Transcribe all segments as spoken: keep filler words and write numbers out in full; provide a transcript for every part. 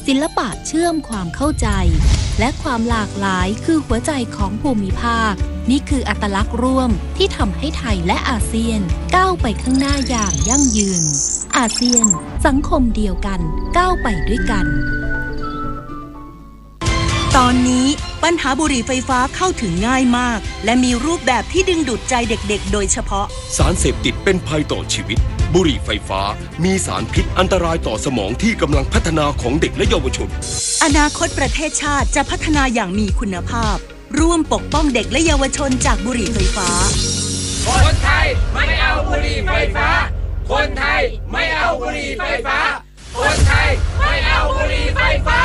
ศิลปะเชื่อมความเข้าใจและความหลากหลายคือหัวใจของภูมิภาคนี่คืออัตลักษณ์ร่วมที่ทำให้ไทยและอาเซียนก้าวไปข้างหน้าอย่างยั่งยืนอาเซียนสังคมเดียวกันก้าวไปด้วยกันตอนนี้ปัญหาบุหรี่ไฟฟ้าเข้าถึงง่ายมากและมีรูปแบบที่ดึงดูดใจเด็กๆโดยเฉพาะสารเสพติดเป็นภัยต่อชีวิตบุหรี่ไฟฟ้ามีสารพิษอันตรายต่อสมองที่กำลังพัฒนาของเด็กและเยาวชนอนาคตประเทศชาติจะพัฒนาอย่างมีคุณภาพร่วมปกป้องเด็กและเยาวชนจากบุหรี่ไฟฟ้าคนไทยไม่เอาบุหรี่ไฟฟ้าคนไทยไม่เอาบุหรี่ไฟฟ้าคนไทยไม่เอาบุหรี่ไฟฟ้า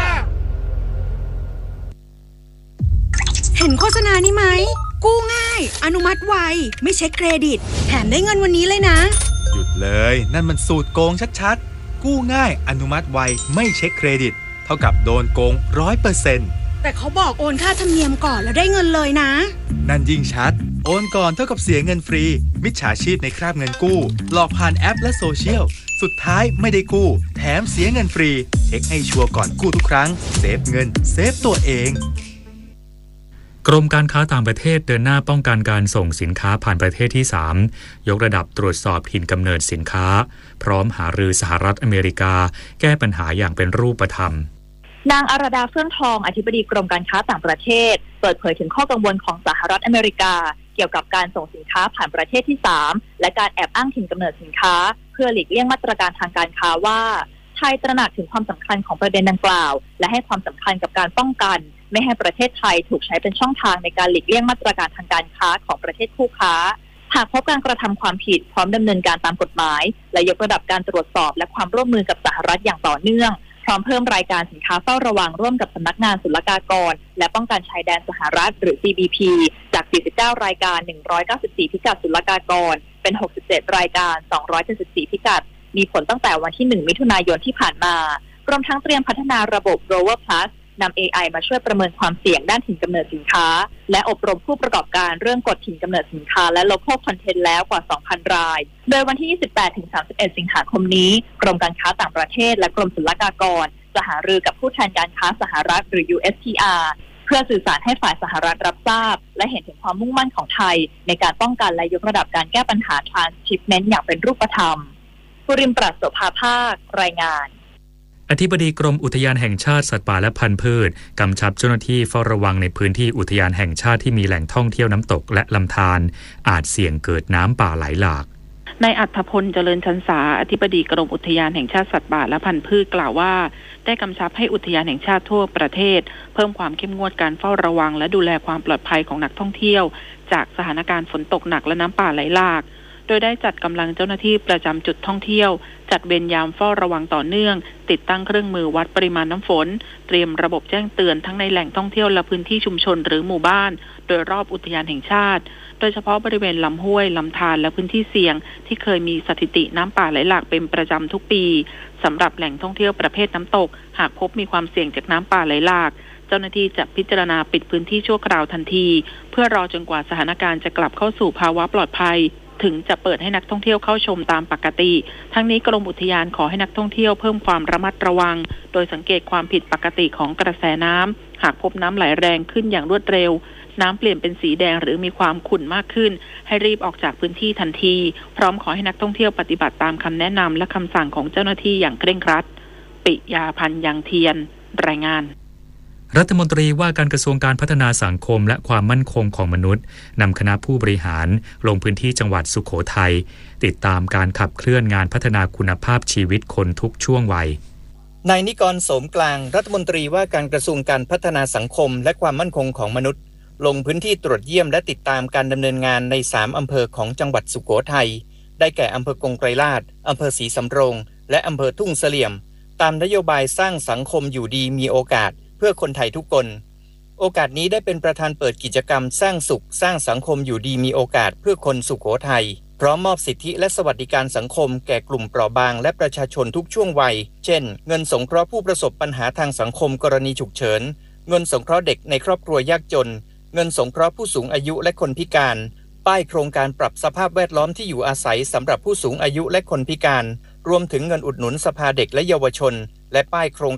เห็นโฆษณานี้ไหมกู้ง่ายอนุมัติไวไม่เช็คเครดิตแถมได้เงินวันนี้เลยนะหยุดเลยนั่นมันสูตรโกงชัดๆกู้ง่ายอนุมัติไวไม่เช็คเครดิตเท่ากับโดนโกง ร้อยเปอร์เซ็นต์แต่เขาบอกโอนค่าธรรมเนียมก่อนแล้วได้เงินเลยนะนั่นยิ่งชัดโอนก่อนเท่ากับเสียเงินฟรีมิจฉาชีพในคราบเงินกู้หลอกผ่านแอปและโซเชียลสุดท้ายไม่ได้กู้แถมเสียเงินฟรีเช็คให้ชัวร์ก่อนกู้ทุกครั้งเซฟเงินเซฟตัวเองกรมการค้าต่างประเทศเดินหน้าป้องกันการส่งสินค้าผ่านประเทศที่สามยกระดับตรวจสอบถิ่นกำเนิดสินค้าพร้อมหารือสหรัฐอเมริกาแก้ปัญหาอย่างเป็นรูปธรรมนางอารดาเฟื่องทองอธิบดีกรมการค้าต่างประเทศเปิดเผยถึงข้อกังวลของสหรัฐอเมริกาเกี่ยวกับการส่งสินค้าผ่านประเทศที่สามและการแอบอ้างถิ่นกำเนิดสินค้าเพื่อหลีกเลี่ยงมาตรการทางการค้าว่าไทยตระหนักถึงความสำคัญของประเด็นดังกล่าวและให้ความสำคัญกับการป้องกันไม่ให้ประเทศไทยถูกใช้เป็นช่องทางในการหลีกเลี่ยงมาตรการทางการค้าของประเทศคู่ค้าหากพบการกระทำความผิดพร้อมดำเนินการตามกฎหมายและยกระดับการตรวจสอบและความร่วมมือกับสหรัฐอย่างต่อเนื่องพร้อมเพิ่มรายการสินค้าเฝ้าระวังร่วมกับสำนักงานศุลกากรและป้องกันชายแดนสหรัฐหรือ ซี บี พี จากสี่สิบเก้ารายการหนึ่งร้อยเก้าสิบสี่พิกัดศุลกากรเป็นหกสิบเจ็ดรายการสองร้อยเจ็ดสิบสี่พิกัดมีผลตั้งแต่วันที่หนึ่งมิถุนายนที่ผ่านมารวมทั้งเตรียมพัฒนาระบบ Rover Plus นำ เอ ไอ มาช่วยประเมินความเสี่ยงด้านถิ่นกำเนิดสินค้าและอบรมผู้ประกอบการเรื่องกฎถิ่นกำเนิดสินค้าและ Local Content แล้วกว่า สองพัน รายโดยวันที่ ยี่สิบแปดถึงสามสิบเอ็ด สิงหาคมนี้กรมการค้าต่างประเทศและกรมศุลกากรจะหารือกับผู้แทนการค้าสหรัฐหรือ ยู เอส ที อาร์ เพื่อสื่อสารให้ฝ่ายสหรัฐรับทราบและเห็นถึงความมุ่งมั่นของไทยในการป้องกันและยกระดับการแก้ปัญหา Transshipment อย่างเป็นรูปธรรมปุริมปรัชโสภาภาครายงานอธิบดีกรมอุทยานแห่งชาติสัตว์ป่าและพันธุ์พืชกำชับเจ้าหน้าที่เฝ้าระวังในพื้นที่อุทยานแห่งชาติที่มีแหล่งท่องเที่ยวน้ำตกและลำธารอาจเสี่ยงเกิดน้ำป่าไหลหลากนายอัธพลเจริญชันษาอธิบดีกรมอุทยานแห่งชาติสัตว์ป่าและพันธุ์พืชกล่าวว่าได้กำชับให้อุทยานแห่งชาติทั่วประเทศเพิ่มความเข้มงวดการเฝ้าระวังและดูแลความปลอดภัยของนักท่องเที่ยวจากสถานการณ์ฝนตกหนักและน้ำป่าไหลหลากโดยได้จัดกำลังเจ้าหน้าที่ประจำจุดท่องเที่ยวจัดเวรยามเฝ้าระวังต่อเนื่องติดตั้งเครื่องมือวัดปริมาณน้ำฝนเตรียมระบบแจ้งเตือนทั้งในแหล่งท่องเที่ยวและพื้นที่ชุมชนหรือหมู่บ้านโดยรอบอุทยานแห่งชาติโดยเฉพาะบริเวณลำห้วยลำธารและพื้นที่เสี่ยงที่เคยมีสถิติน้ำป่าไหลหลากเป็นประจำทุกปีสำหรับแหล่งท่องเที่ยวประเภทน้ำตกหากพบมีความเสี่ยงจากน้ำป่าไหลหลากเจ้าหน้าที่จะพิจารณาปิดพื้นที่ชั่วคราวทันทีเพื่อรอจนกว่าสถานการณ์จะกลับเข้าสู่ภาวะปลอดภัยถึงจะเปิดให้นักท่องเที่ยวเข้าชมตามปกติทั้งนี้กรมอุทยานขอให้นักท่องเที่ยวเพิ่มความระมัดระวังโดยสังเกตความผิดปกติของกระแสน้ำหากพบน้ำไหลแรงขึ้นอย่างรวดเร็วน้ำเปลี่ยนเป็นสีแดงหรือมีความขุ่นมากขึ้นให้รีบออกจากพื้นที่ทันทีพร้อมขอให้นักท่องเที่ยวปฏิบัติตามคำแนะนำและคำสั่งของเจ้าหน้าที่อย่างเคร่งครัดปิยาพันธ์ยังเทียนรายงานรัฐมนตรีว่าการกระทรวงการพัฒนาสังคมและความมั่นคงของมนุษย์นำคณะผู้บริหารลงพื้นที่จังหวัดสุโขทัยติดตามการขับเคลื่อนงานพัฒนาคุณภาพชีวิตคนทุกช่วงวัยนายนิกรโสมกลางรัฐมนตรีว่าการกระทรวงการพัฒนาสังคมและความมั่นคงของมนุษย์ลงพื้นที่ตรวจเยี่ยมและติดตามการดำเนินงานในสามอำเภอของจังหวัดสุโขทัยได้แก่อำเภอกงไกรลาษฎร์อำเภอศรีสำโรงและอำเภอทุ่งเสลี่ยมตามนโยบายสร้างสังคมอยู่ดีมีโอกาสเพื่อคนไทยทุกคนโอกาสนี้ได้เป็นประธานเปิดกิจกรรมสร้างสุขสร้างสังคมอยู่ดีมีโอกาสเพื่อคนสุโขทัยพร้อมมอบสิทธิและสวัสดิการสังคมแก่กลุ่มเปราะบางและประชาชนทุกช่วงวัยเช่นเงินสงเคราะห์ผู้ประสบปัญหาทางสังคมกรณีฉุกเฉินเงินสงเคราะห์เด็กในครอบครัวยากจนเงินสงเคราะห์ผู้สูงอายุและคนพิการป้ายโครงการปรับสภาพแวดล้อมที่อยู่อาศัยสำหรับผู้สูงอายุและคนพิการรวมถึงเงินอุดหนุนสภาเด็กและเยาวชนและป้ายโครง